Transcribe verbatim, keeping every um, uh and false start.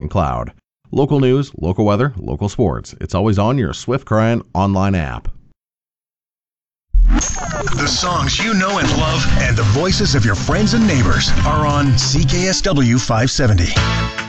Saint Cloud. Local news, local weather, local sports. It's always on your Swift Current online app. The songs you know and love and the voices of your friends and neighbors are on C K S W five seventy.